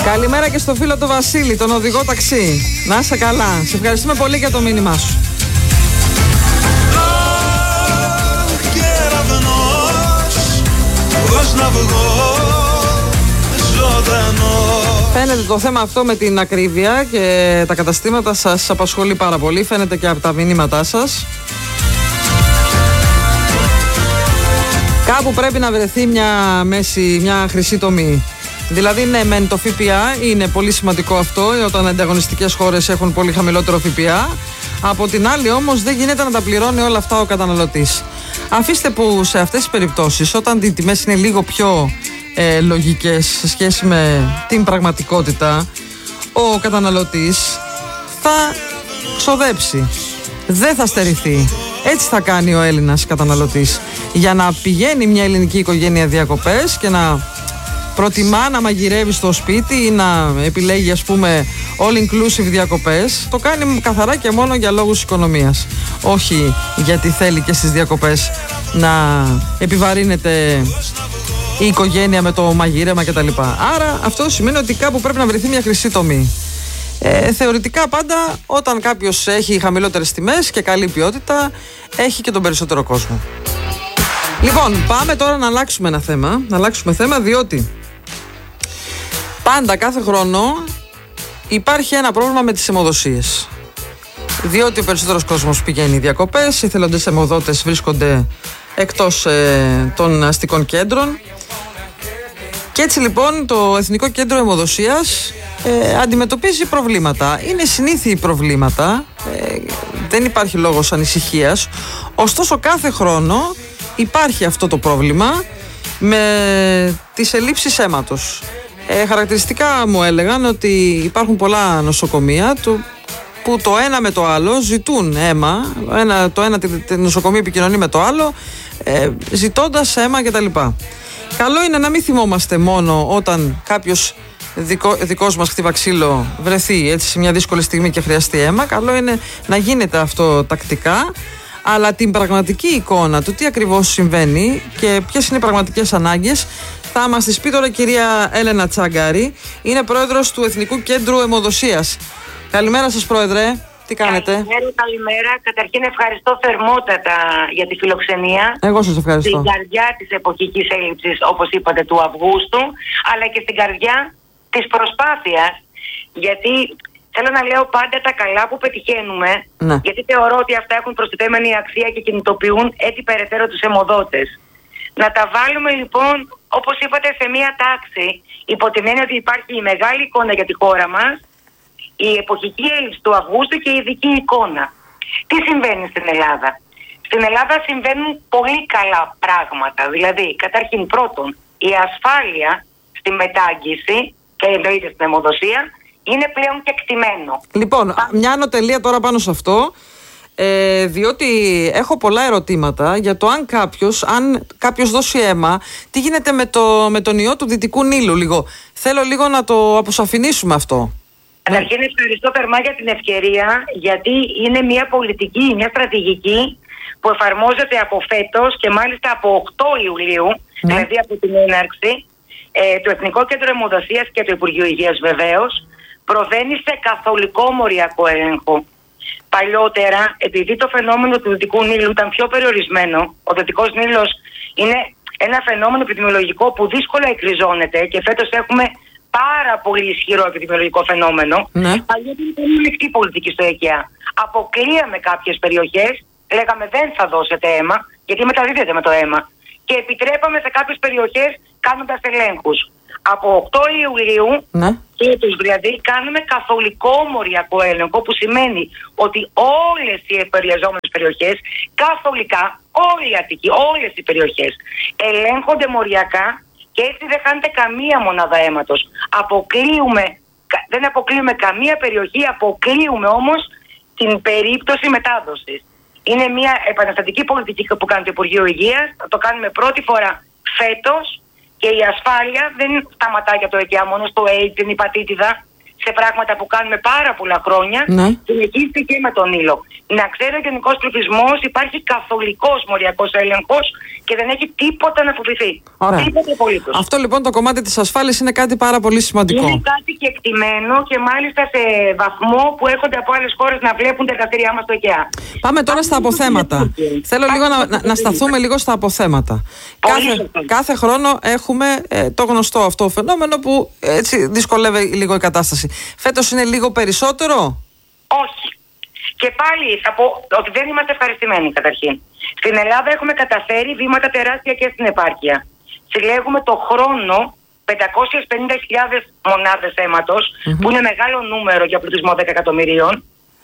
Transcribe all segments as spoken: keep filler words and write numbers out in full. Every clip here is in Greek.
Καλημέρα και στο φίλο του Βασίλη, τον οδηγό ταξί. Να είσαι καλά. Σε ευχαριστούμε πολύ για το μήνυμά σου. Φαίνεται το θέμα αυτό με την ακρίβεια και τα καταστήματα σας απασχολεί πάρα πολύ. Φαίνεται και από τα μηνύματά σας. Κάπου πρέπει να βρεθεί μια μέση, μια χρυσή τομή. Δηλαδή, ναι, μεν το ΦΠΑ είναι πολύ σημαντικό αυτό, όταν ανταγωνιστικές χώρες έχουν πολύ χαμηλότερο ΦΠΑ. Από την άλλη, όμως, δεν γίνεται να τα πληρώνει όλα αυτά ο καταναλωτής. Αφήστε που σε αυτές τις περιπτώσεις, όταν οι τιμές είναι λίγο πιο ε, λογικές σε σχέση με την πραγματικότητα, ο καταναλωτής θα ξοδέψει. Δεν θα στερηθεί. Έτσι θα κάνει ο Έλληνας καταναλωτής. Για να πηγαίνει μια ελληνική οικογένεια διακοπές και να προτιμά να μαγειρεύει στο σπίτι ή να επιλέγει, ας πούμε, all inclusive διακοπές, το κάνει καθαρά και μόνο για λόγους οικονομίας. Όχι γιατί θέλει και στις διακοπές να επιβαρύνεται η οικογένεια με το μαγείρεμα κτλ. Άρα αυτό σημαίνει ότι κάπου πρέπει να βρεθεί μια χρυσή τομή. Ε, θεωρητικά πάντα όταν κάποιος έχει χαμηλότερες τιμές και καλή ποιότητα, έχει και τον περισσότερο κόσμο. Λοιπόν, πάμε τώρα να αλλάξουμε ένα θέμα. Να αλλάξουμε θέμα διότι πάντα κάθε χρόνο υπάρχει ένα πρόβλημα με τις αιμοδοσίες. Διότι ο περισσότερος κόσμος πηγαίνει διακοπές, οι εθελοντές αιμοδότες βρίσκονται εκτός ε, των αστικών κέντρων. Και έτσι λοιπόν το Εθνικό Κέντρο Αιμοδοσίας ε, αντιμετωπίζει προβλήματα. Είναι συνήθιοι προβλήματα, ε, δεν υπάρχει λόγος ανησυχίας. Ωστόσο κάθε χρόνο υπάρχει αυτό το πρόβλημα με τις ελλείψεις αίματος. Ε, χαρακτηριστικά μου έλεγαν ότι υπάρχουν πολλά νοσοκομεία του, που το ένα με το άλλο ζητούν αίμα, ένα, το ένα το νοσοκομείο επικοινωνεί με το άλλο ε, ζητώντας αίμα κτλ. Καλό είναι να μην θυμόμαστε μόνο όταν κάποιος δικό, δικός μας χτύπα ξύλο βρεθεί έτσι σε μια δύσκολη στιγμή και χρειαστεί αίμα. Καλό είναι να γίνεται αυτό τακτικά, αλλά την πραγματική εικόνα του τι ακριβώς συμβαίνει και ποιες είναι οι πραγματικές ανάγκες θα μας τις πει τώρα η κυρία Έλενα Τσάγκαρη. Είναι πρόεδρος του Εθνικού Κέντρου Αιμοδοσίας. Καλημέρα σας, πρόεδρε. Τι κάνετε? Καλημέρα, καλημέρα. Καταρχήν ευχαριστώ θερμότατα για τη φιλοξενία. Εγώ σας ευχαριστώ. Στην καρδιά της εποχικής έλλειψης, όπως είπατε, του Αυγούστου, αλλά και στην καρδιά της προσπάθειας, γιατί θέλω να λέω πάντα τα καλά που πετυχαίνουμε, ναι. γιατί θεωρώ ότι αυτά έχουν προστιθέμενη αξία και κινητοποιούν έτσι περαιτέρω τους αιμοδότες. Να τα βάλουμε λοιπόν, όπως είπατε, σε μία τάξη, υπό την έννοια ότι υπάρχει η μεγάλη εικόνα για τη χώρα μας, η εποχική έλλειψη του Αυγούστου και η ειδική εικόνα. Τι συμβαίνει στην Ελλάδα? Στην Ελλάδα συμβαίνουν πολύ καλά πράγματα. Δηλαδή, καταρχήν πρώτον, η ασφάλεια στη μετάγγιση και εννοείται στην αιμοδοσία είναι πλέον κεκτημένο. Λοιπόν, μια ανωτελεία τώρα πάνω σε αυτό, ε, διότι έχω πολλά ερωτήματα για το αν κάποιος, αν κάποιος δώσει αίμα, τι γίνεται με, το, με τον ιό του Δυτικού Νείλου λίγο. Θέλω λίγο να το αποσαφηνίσουμε αυτό. Καταρχήν ευχαριστώ θερμά για την ευκαιρία, γιατί είναι μια πολιτική, μια στρατηγική που εφαρμόζεται από φέτος και μάλιστα από οκτώ Ιουλίου, mm. δηλαδή από την έναρξη, ε, το Εθνικό Κέντρο Αιμοδοσίας και το Υπουργείο Υγείας βεβαίως, προβαίνει σε καθολικό μοριακό έλεγχο. Παλιότερα, επειδή το φαινόμενο του Δυτικού Νείλου ήταν πιο περιορισμένο, ο Δυτικός Νείλος είναι ένα φαινόμενο επιδημιολογικό που δύσκολα εκκριζώνεται και φέτος έχουμε πάρα πολύ ισχυρό επιδημιολογικό φαινόμενο. Ναι. Παλιότερα ήταν μια μεικτή πολιτική στο ΕΚΕΑ. Αποκλείαμε κάποιες περιοχές, λέγαμε δεν θα δώσετε αίμα, γιατί μεταδίδεται με το αίμα. Και επιτρέπαμε σε κάποιες περιοχές κάνοντας ελέγχους. Από οκτώ Ιουλίου, ναι. φέτος δηλαδή, κάνουμε καθολικό μοριακό έλεγχο, που σημαίνει ότι όλες οι επηρεαζόμενες περιοχές, καθολικά, όλη η Αττική, όλες οι περιοχές, ελέγχονται μοριακά. Και έτσι δεν χάνεται καμία μονάδα αίματος. Αποκλείουμε, δεν αποκλείουμε καμία περιοχή, αποκλείουμε όμως την περίπτωση μετάδοσης. Είναι μια επαναστατική πολιτική που κάνει το Υπουργείο Υγείας, το κάνουμε πρώτη φορά φέτος και η ασφάλεια δεν σταματά για το ΕΚΕΑ μόνο στο AIDS, την υπατήτηδα, σε πράγματα που κάνουμε πάρα πολλά χρόνια, ναι. συνεχίζεται και με τον ήλιο. Να ξέρει ο γενικός πληθυσμός, υπάρχει καθολικός μοριακός έλεγχος και δεν έχει τίποτα να φοβηθεί. Ωραία. Τίποτα απολύτως. Αυτό λοιπόν το κομμάτι της ασφάλειας είναι κάτι πάρα πολύ σημαντικό. Είναι κάτι κεκτημένο και μάλιστα σε βαθμό που έρχονται από άλλες χώρες να βλέπουν τα εργαστήριά μας στο ΕΚΕΑ. Πάμε τώρα στα αποθέματα. Θέλω λίγο να, να, να σταθούμε λίγο στα αποθέματα. Κάθε, κάθε χρόνο έχουμε ε, το γνωστό αυτό φαινόμενο που έτσι δυσκολεύει λίγο η κατάσταση. Φέτος είναι λίγο περισσότερο? Όχι. Και πάλι θα πω ότι δεν είμαστε ευχαριστημένοι καταρχήν. Στην Ελλάδα έχουμε καταφέρει βήματα τεράστια και στην επάρκεια. Συλλέγουμε το χρόνο πεντακόσιες πενήντα χιλιάδες μονάδες αίματος, mm-hmm. που είναι μεγάλο νούμερο για πληθυσμό δέκα εκατομμυρίων.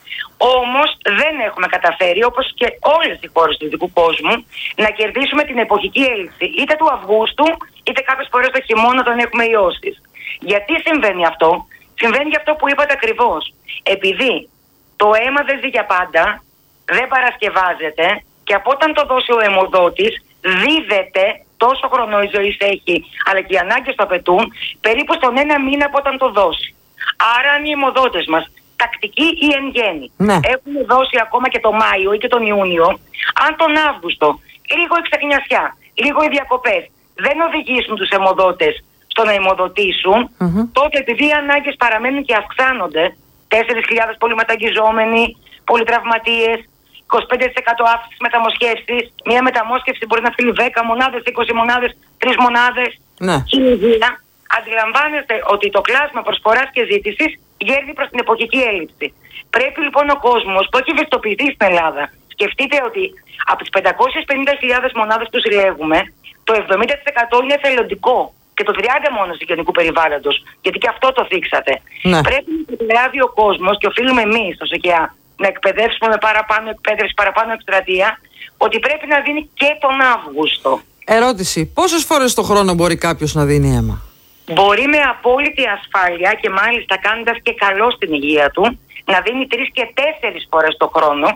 Όμως δεν έχουμε καταφέρει, όπως και όλες οι χώρες του δυτικού κόσμου, να κερδίσουμε την εποχική έλλειψη είτε του Αυγούστου, είτε κάποιες φορές το χειμώνα όταν έχουμε ιώσεις. Γιατί συμβαίνει αυτό? Συμβαίνει για αυτό που είπατε ακριβώς. Επειδή το αίμα δεν ζει για πάντα, δεν παρασκευάζεται και από όταν το δώσει ο αιμοδότης, δίδεται τόσο χρόνο η ζωή έχει, αλλά και οι ανάγκες το απαιτούν, περίπου στον ένα μήνα από όταν το δώσει. Άρα, αν οι αιμοδότες μας, τακτικοί ή εν γέννη, ναι. έχουν δώσει ακόμα και τον Μάιο ή και τον Ιούνιο, αν τον Αύγουστο, λίγο η ξεχνιασιά, λίγο οι διακοπές, δεν οδηγήσουν τους αιμοδότες στο να αιμοδοτήσουν, mm-hmm. τότε επειδή οι ανάγκες παραμένουν και αυξάνονται, τέσσερις χιλιάδες πολυμεταγγιζόμενοι, πολυτραυματίες, είκοσι πέντε τοις εκατό αύξηση μεταμοσχεύσεις. Μία μεταμόσχευση μπορεί να φύγει δέκα μονάδες, είκοσι μονάδες, τρεις μονάδες. Ναι. Χιλιοδία. Αντιλαμβάνεστε ότι το κλάσμα προσφοράς και ζήτησης γέρνει προς την εποχική έλλειψη. Πρέπει λοιπόν ο κόσμος που έχει ευαισθητοποιηθεί στην Ελλάδα, σκεφτείτε ότι από τις πεντακόσιες πενήντα χιλιάδες μονάδες που συλλέγουμε, το εβδομήντα τοις εκατό είναι εθελοντικό και το τριάντα τοις εκατό μόνο συγγενικού περιβάλλοντος. Γιατί και αυτό το θίξατε. Ναι. Πρέπει να καταλάβει ο κόσμος και οφείλουμε εμείς στο ΣΕΚΕΑ να εκπαιδεύσουμε με παραπάνω εκπαίδευση, παραπάνω εκστρατεία, ότι πρέπει να δίνει και τον Αύγουστο. Ερώτηση. Πόσες φορές το χρόνο μπορεί κάποιος να δίνει αίμα? Μπορεί με απόλυτη ασφάλεια και μάλιστα κάνοντας και καλό στην υγεία του να δίνει τρεις και τέσσερις φορές το χρόνο,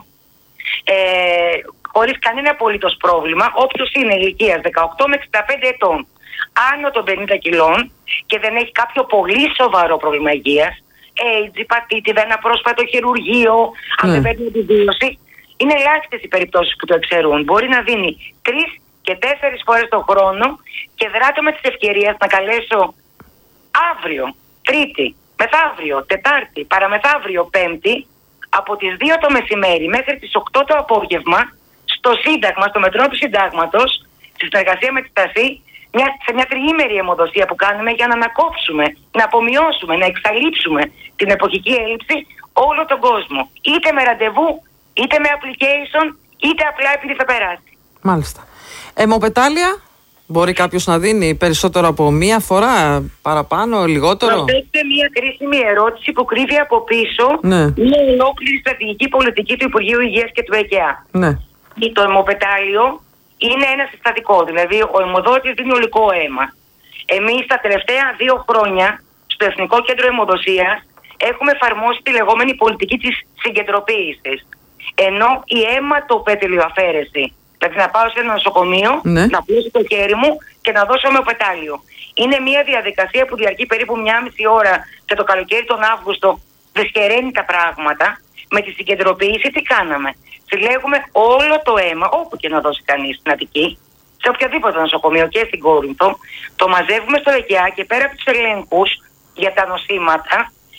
ε, χωρίς κανένα απολύτως πρόβλημα, όποιος είναι ηλικίας δεκαοκτώ με εξήντα πέντε ετών, άνω των πενήντα κιλών και δεν έχει κάποιο πολύ σοβαρό πρόβλημα υγείας, AIDS, υπατήτηδα, ένα πρόσφατο χειρουργείο, mm. αν δεν παίρνει αντιδίωση. Είναι ελάχιστες οι περιπτώσεις που το εξαιρούν. Μπορεί να δίνει τρεις και τέσσερις φορές το χρόνο και δράτω με τις ευκαιρίες να καλέσω αύριο, Τρίτη, μεθαύριο, Τετάρτη, παραμεθαύριο, Πέμπτη, από τις δύο το μεσημέρι μέχρι τις οκτώ το απόγευμα, στο Σύνταγμα, στο μετρό του Συντάγματος, στη συνεργασία με τη Στασή, μια, σε μια τριήμερη αιμοδοσία που κάνουμε για να ανακόψουμε, να απομειώσουμε, να εξαλείψουμε την εποχική έλλειψη όλο τον κόσμο. Είτε με ραντεβού, είτε με application, είτε απλά επειδή θα περάσει. Μάλιστα. Αιμοπετάλια, μπορεί κάποιος να δίνει περισσότερο από μία φορά, παραπάνω, λιγότερο? Προσέξτε μια κρίσιμη ερώτηση που κρύβει από πίσω, ναι. μια ολόκληρη στρατηγική πολιτική του Υπουργείου Υγείας και του ΕΚΕΑ. Ναι. Το αιμοπετάλιο είναι ένα συστατικό, δηλαδή ο αιμοδότης δίνει ολικό αίμα. Εμείς τα τελευταία δύο χρόνια στο Εθνικό Κέντρο Αιμοδοσίας έχουμε εφαρμόσει τη λεγόμενη πολιτική της συγκεντροποίησης. Ενώ η αίματοπεταλιοαφαίρεση, δηλαδή να πάω σε ένα νοσοκομείο, ναι. να πλώσω το χέρι μου και να δώσω αιμοπετάλιο. Είναι μια διαδικασία που διαρκεί περίπου μια μισή ώρα και το καλοκαίρι τον Αύγουστο δυσχεραίνει τα πράγματα. Με τη συγκεντροποίηση τι κάναμε? Συλλέγουμε όλο το αίμα, όπου και να δώσει κανείς στην Αττική, σε οποιαδήποτε νοσοκομείο και στην Κόρινθο, το μαζεύουμε στο ΕΚΕΑ και πέρα από τους ελέγχους για τα νοσήματα,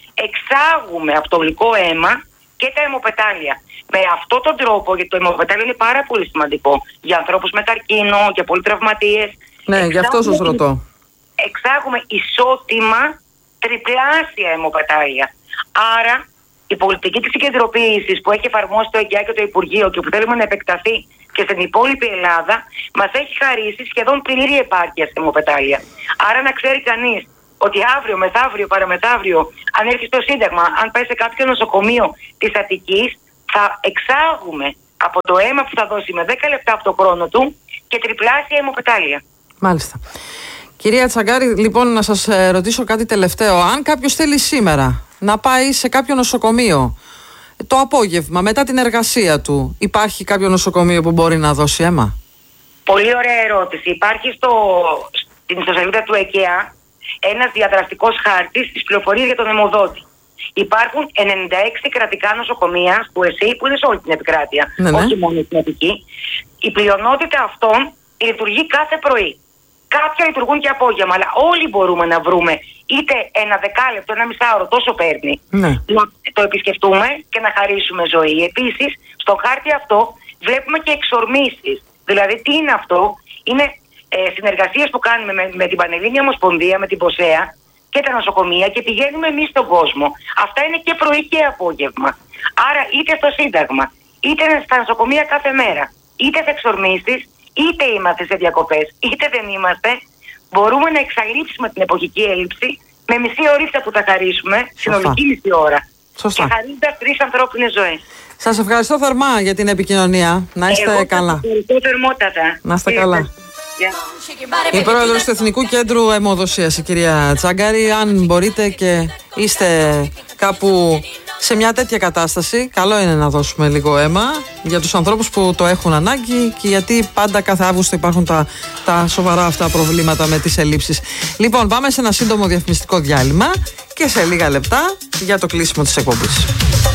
εξάγουμε από το γλυκό αίμα και τα αιμοπετάλια. Με αυτόν τον τρόπο, γιατί το αιμοπετάλιο είναι πάρα πολύ σημαντικό για ανθρώπους με καρκίνο, για πολυτραυματίες. Ναι, γι' αυτό σας ρωτώ. Εξάγουμε ισότιμα τριπλάσια αιμοπετάλια. Άρα, η πολιτική της συγκεντροποίησης που έχει εφαρμόσει το ΕΚΕΑ και το Υπουργείο και που θέλουμε να επεκταθεί και στην υπόλοιπη Ελλάδα, μας έχει χαρίσει σχεδόν πλήρη επάρκεια σε αιμοπετάλια. Άρα να ξέρει κανείς ότι αύριο, μεθαύριο, παραμεθαύριο, αν έρθει στο Σύνταγμα, αν πάει σε κάποιο νοσοκομείο της Αττικής, θα εξάγουμε από το αίμα που θα δώσει με δέκα λεπτά από το χρόνο του και τριπλάσια αιμοπετάλια. Μάλιστα. Κυρία Τσαγκάρη, λοιπόν, να σας ρωτήσω κάτι τελευταίο. Αν κάποιος θέλει σήμερα να πάει σε κάποιο νοσοκομείο το απόγευμα, μετά την εργασία του, υπάρχει κάποιο νοσοκομείο που μπορεί να δώσει αίμα? Πολύ ωραία ερώτηση. Υπάρχει στο, στην ιστοσελίδα του ΕΚΕΑ ένας διαδραστικός χάρτης της πληροφορίας για τον αιμοδότη. Υπάρχουν ενενήντα έξι κρατικά νοσοκομεία που εσύ που είναι σε όλη την επικράτεια, ναι, ναι. όχι μόνο στην Αττική. Η πλειονότητα αυτών λειτουργεί κάθε πρωί. Κάποια λειτουργούν και απόγευμα, αλλά όλοι μπορούμε να βρούμε είτε ένα δεκάλεπτο, ένα μισάωρο, τόσο παίρνει, ναι. να το επισκεφτούμε και να χαρίσουμε ζωή. Επίσης, στο χάρτη αυτό βλέπουμε και εξορμήσεις. Δηλαδή, τι είναι αυτό? Είναι ε, συνεργασίες που κάνουμε με, με την Πανελλήνια Ομοσπονδία, με την ΠΟΣΕΑ και τα νοσοκομεία και πηγαίνουμε εμείς στον κόσμο. Αυτά είναι και πρωί και απόγευμα. Άρα, είτε στο Σύνταγμα, είτε στα νοσοκομεία κάθε μέρα, είτε σε εξορμήσεις, είτε είμαστε σε διακοπές, είτε δεν είμαστε, μπορούμε να εξαλείψουμε την εποχική έλλειψη με μισή ωρίτσα που θα χαρίσουμε, συνολική μισή ώρα. Σωστά. Και χαρίζοντας τρεις ανθρώπινες ζωές. Σας ευχαριστώ θερμά για την επικοινωνία. Να είστε Εγώ καλά. Ευχαριστώ θερμότατα. Να είστε καλά. Yeah. Η πρόεδρος του Εθνικού Κέντρου Αιμοδοσίας, η κυρία Τσάγκαρη. Αν μπορείτε και είστε κάπου σε μια τέτοια κατάσταση, καλό είναι να δώσουμε λίγο αίμα για τους ανθρώπους που το έχουν ανάγκη και γιατί πάντα κάθε Αύγουστο υπάρχουν τα, τα σοβαρά αυτά προβλήματα με τις ελλείψεις. Λοιπόν, πάμε σε ένα σύντομο διαφημιστικό διάλειμμα και σε λίγα λεπτά για το κλείσιμο της εκπομπής.